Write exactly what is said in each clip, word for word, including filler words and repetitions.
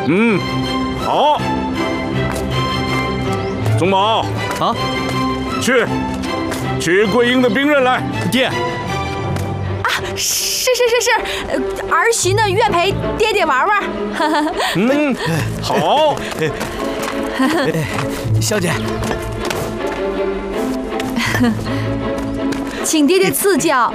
嗯，好。宗保啊， 去，去桂英的兵刃来。 爹。 啊，是是是是，呃，儿媳呢愿陪爹爹玩玩。 嗯，好。 小姐， 请爹爹赐教。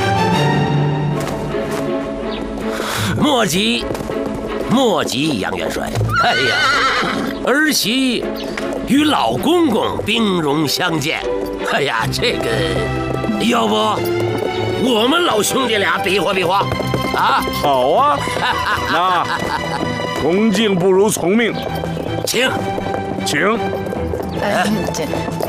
莫急，莫急，杨元帅。哎呀，儿媳与老公公兵戎相见。哎呀，这个，要不我们老兄弟俩比划比划啊？ 好啊，那恭敬不如从命， 请， 请。 呃，这。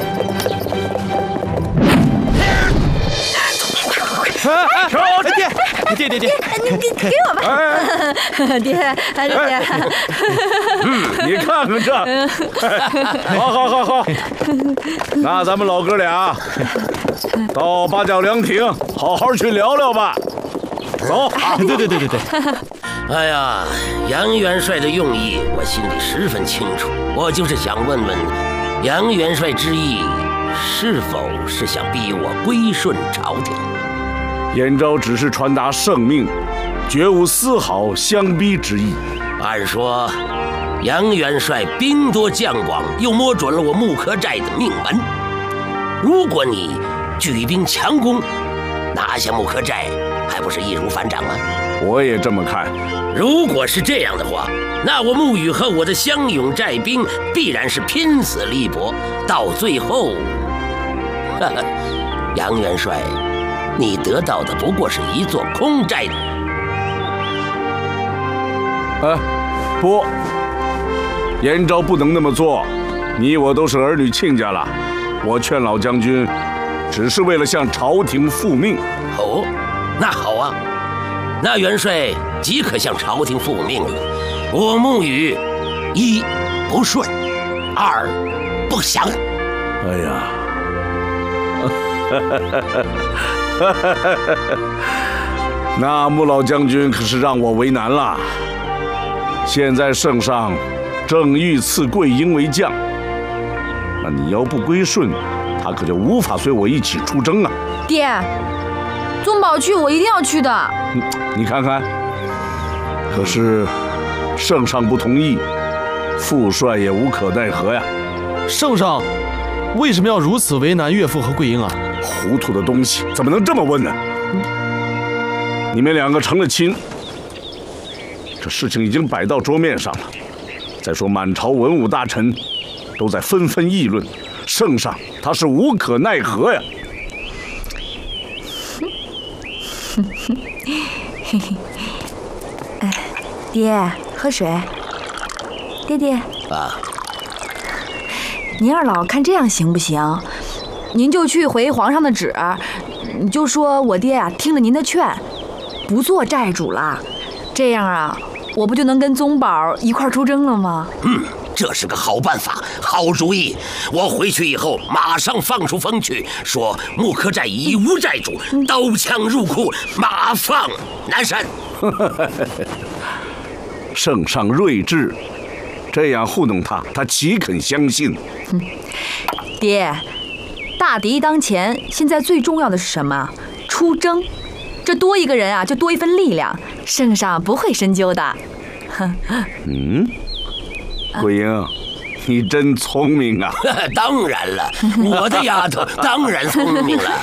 啊！爹，爹爹爹， 你给给我吧，爹，爹爹。 嗯，你看看这，好好好好，那咱们老哥俩到八角凉亭好好去聊聊吧。走。 对对对对对。 哎呀，杨元帅的用意我心里十分清楚，我就是想问问，杨元帅之意是否是想逼我归顺朝廷？ 燕昭只是传达圣命，绝无丝毫相逼之意。 按说，杨元帅兵多将广，又摸准了我木柯寨的命门。如果你举兵强攻，拿下木柯寨，还不是易如反掌吗？ 我也这么看。 如果是这样的话，那我沐雨和我的湘勇寨兵必然是拼死力搏，到最后，哈哈，杨元帅，你得到的不过是一座空寨。 哎，不，燕昭不能那么做。你我都是儿女亲家了，我劝老将军，只是为了向朝廷复命。 哦，那好啊，那元帅即可向朝廷复命了。我沐雨，一不顺，二不降。 哎呀。那穆老将军可是让我为难了。现在圣上正欲赐桂英为将，那你要不归顺，他可就无法随我一起出征啊。 爹，宗保去，我一定要去的。 你你看看，可是圣上不同意，父帅也无可奈何呀。 圣上为什么要如此为难岳父和桂英啊？ 糊涂的东西，怎么能这么问呢？你们两个成了亲，这事情已经摆到桌面上了。再说满朝文武大臣都在纷纷议论，圣上他是无可奈何呀。 哎，爹，喝水。爹爹啊， 您二老看这样行不行？您就去回皇上的旨，你就说我爹啊听了您的劝，不做寨主了。这样啊，我不就能跟宗保一块出征了吗？ 嗯，这是个好办法，好主意。我回去以后马上放出风去，说木柯寨已无寨主，刀枪入库，马放南山。 圣上睿智，这样糊弄他，他岂肯相信？ 嗯、爹，大敌当前，现在最重要的是什么？出征。这多一个人啊，就多一份力量。圣上不会深究的。 嗯，桂英，你真聪明啊！ 当然了，我的丫头当然聪明了。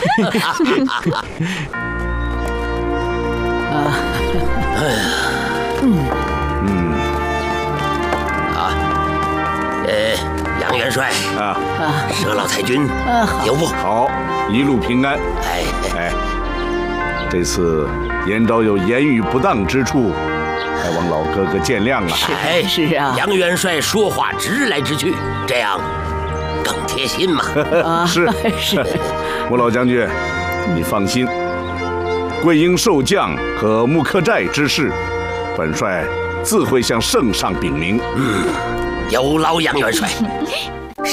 哎呀，嗯嗯，好，呃，杨元帅啊，佘老太君，有不？ 好，一路平安。 哎哎。这次燕昭有言语不当之处，还望老哥哥见谅啊！ 哎，是啊，杨元帅说话直来直去，这样更贴心嘛。 是是，穆老将军，你放心，桂英受将和木柯寨之事，本帅自会向圣上禀明。 嗯，有劳杨元帅。